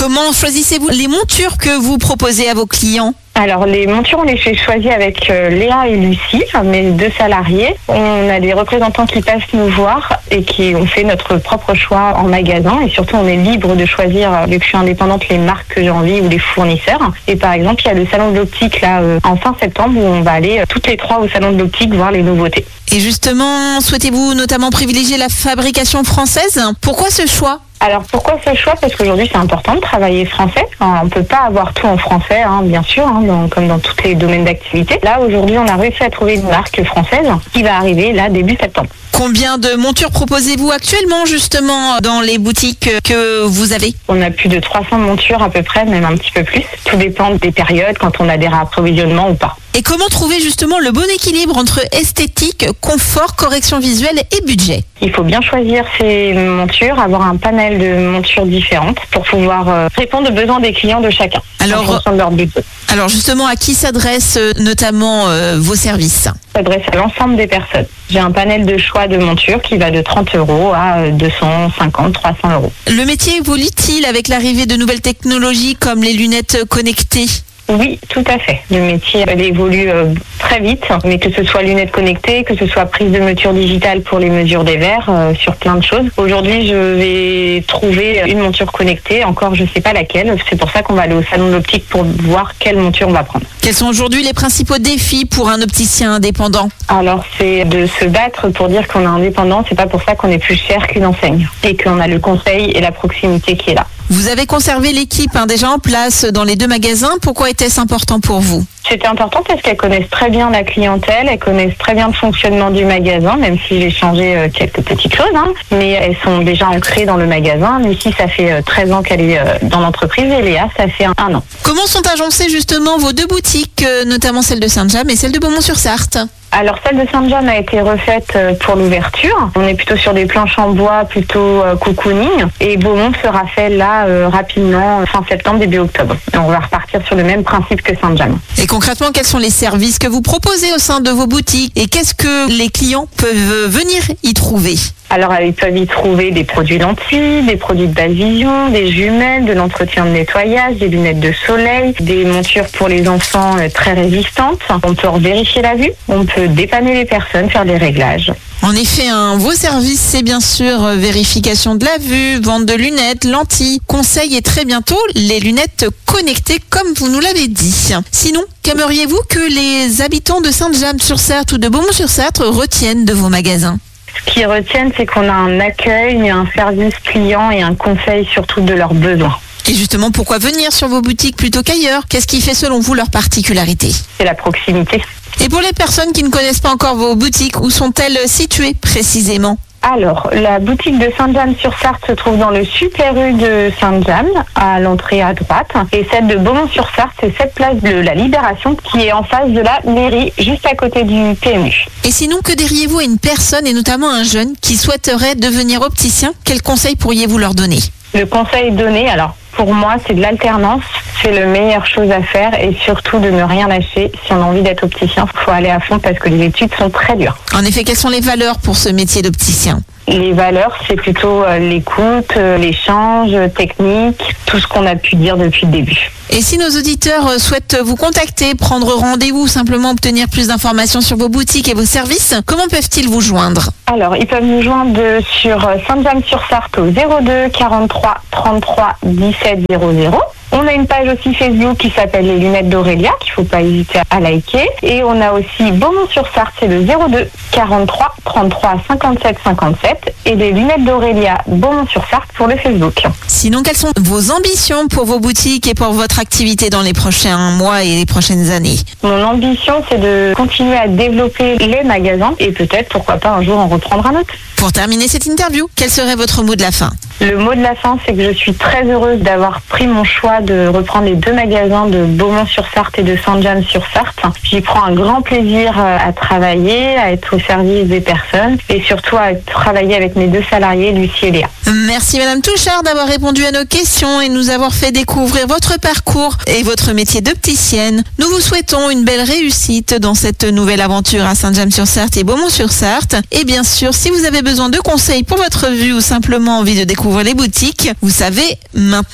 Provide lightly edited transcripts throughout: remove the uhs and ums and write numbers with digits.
Comment choisissez-vous les montures que vous proposez à vos clients ? Alors, les montures, on les fait choisir avec Léa et Lucie, mes 2 salariés. On a des représentants qui passent nous voir et qui ont fait notre propre choix en magasin. Et surtout, on est libre de choisir, vu que je suis indépendante, les marques que j'ai envie ou les fournisseurs. Et par exemple, il y a le salon de l'optique là en fin septembre où on va aller toutes les 3 au salon de l'optique voir les nouveautés. Et justement, souhaitez-vous notamment privilégier la fabrication française ? Pourquoi ce choix ? Alors pourquoi ce choix ? Parce qu'aujourd'hui c'est important de travailler français. On ne peut pas avoir tout en français, bien sûr, comme dans tous les domaines d'activité. Là aujourd'hui on a réussi à trouver une marque française qui va arriver là début septembre. Combien de montures proposez-vous actuellement justement dans les boutiques que vous avez ? On a plus de 300 montures à peu près, même un petit peu plus. Tout dépend des périodes, quand on a des réapprovisionnements ou pas. Et comment trouver justement le bon équilibre entre esthétique, confort, correction visuelle et budget ? Il faut bien choisir ses montures, avoir un panel de montures différentes pour pouvoir répondre aux besoins des clients de chacun en fonction de leur budget. Alors justement, à qui s'adressent notamment vos services ? Ça s'adresse à l'ensemble des personnes. J'ai un panel de choix de montures qui va de 30 € à 250, 300 €. Le métier évolue-t-il avec l'arrivée de nouvelles technologies comme les lunettes connectées ? Oui, tout à fait. Le métier évolue très vite, mais que ce soit lunettes connectées, que ce soit prise de mesure digitale pour les mesures des verres, sur plein de choses. Aujourd'hui, je vais trouver une monture connectée, encore je ne sais pas laquelle. C'est pour ça qu'on va aller au salon de l'optique pour voir quelle monture on va prendre. Quels sont aujourd'hui les principaux défis pour un opticien indépendant ? Alors, c'est de se battre pour dire qu'on est indépendant. C'est pas pour ça qu'on est plus cher qu'une enseigne et qu'on a le conseil et la proximité qui est là. Vous avez conservé l'équipe déjà en place dans les 2 magasins. Pourquoi était-ce important pour vous ? C'était important parce qu'elles connaissent très bien la clientèle, elles connaissent très bien le fonctionnement du magasin, même si j'ai changé quelques petites choses, mais elles sont déjà ancrées dans le magasin. Lucie, ça fait 13 ans qu'elle est dans l'entreprise et Léa, ça fait 1 an. Comment sont agencées justement vos 2 boutiques, notamment celle de Saint-James et celle de Beaumont-sur-Sarthe ? Alors celle de Saint-James a été refaite pour l'ouverture. On est plutôt sur des planches en bois, plutôt cocooning. Et Beaumont sera fait là rapidement, fin septembre, début octobre. Et on va repartir sur le même principe que Saint-James. Et concrètement, quels sont les services que vous proposez au sein de vos boutiques ? Et qu'est-ce que les clients peuvent venir y trouver ? Alors, ils peuvent y trouver des produits lentilles, des produits de basse vision, des jumelles, de l'entretien de nettoyage, des lunettes de soleil, des montures pour les enfants très résistantes. On peut vérifier la vue, on peut dépanner les personnes, faire des réglages. En effet, vos services, c'est bien sûr vérification de la vue, vente de lunettes, lentilles, conseils et très bientôt les lunettes connectées comme vous nous l'avez dit. Sinon, qu'aimeriez-vous que les habitants de Saint-James-sur-Sarthe ou de Beaumont-sur-Sarthe retiennent de vos magasins ? Ce qu'ils retiennent, c'est qu'on a un accueil, un service client et un conseil surtout de leurs besoins. Et justement, pourquoi venir sur vos boutiques plutôt qu'ailleurs ? Qu'est-ce qui fait selon vous leur particularité ? C'est la proximité. Et pour les personnes qui ne connaissent pas encore vos boutiques, où sont-elles situées précisément ? Alors, la boutique de Saint-James-sur-Sarthe se trouve dans le super rue de Saint-James, à l'entrée à droite. Et celle de Beaumont-sur-Sarthe, c'est cette place de la Libération qui est en face de la mairie, juste à côté du PMU. Et sinon, que diriez-vous à une personne, et notamment un jeune, qui souhaiterait devenir opticien ? Quels conseils pourriez-vous leur donner ? Le conseil donné, alors pour moi, c'est de l'alternance. C'est la meilleure chose à faire et surtout de ne rien lâcher. Si on a envie d'être opticien, il faut aller à fond parce que les études sont très dures. En effet, quelles sont les valeurs pour ce métier d'opticien ? Les valeurs, c'est plutôt l'écoute, l'échange technique, tout ce qu'on a pu dire depuis le début. Et si nos auditeurs souhaitent vous contacter, prendre rendez-vous, simplement obtenir plus d'informations sur vos boutiques et vos services, comment peuvent-ils vous joindre ? Alors, ils peuvent nous joindre sur Saint-James-sur-Sarthe au 02 43 33 17 00. On a une page aussi Facebook qui s'appelle Les Lunettes d'Aurélia, qu'il ne faut pas hésiter à liker. Et on a aussi Beaumont-sur-Sarthe, c'est le 02 43 33 57 57. Et Les Lunettes d'Aurélia, Beaumont-sur-Sarthe pour le Facebook. Sinon, quelles sont vos ambitions pour vos boutiques et pour votre activité dans les prochains mois et les prochaines années ? Mon ambition, c'est de continuer à développer les magasins et peut-être, pourquoi pas, un jour en reprendre un autre. Pour terminer cette interview, quel serait votre mot de la fin ? Le mot de la fin, c'est que je suis très heureuse d'avoir pris mon choix de reprendre les 2 magasins de Beaumont-sur-Sarthe et de Saint-James-sur-Sarthe. J'y prends un grand plaisir à travailler, à être au service des personnes et surtout à travailler avec mes 2 salariés, Lucie et Léa. Merci Madame Touchard d'avoir répondu à nos questions et nous avoir fait découvrir votre parcours et votre métier d'opticienne. Nous vous souhaitons une belle réussite dans cette nouvelle aventure à Saint-James-sur-Sarthe et Beaumont-sur-Sarthe. Et bien sûr, si vous avez besoin de conseils pour votre vue ou simplement envie de découvrir les boutiques, vous savez maintenant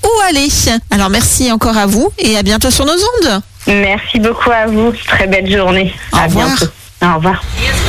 où aller. Alors merci encore à vous et à bientôt sur nos ondes. Merci beaucoup à vous. Très belle journée. Au revoir. Bientôt. Au revoir.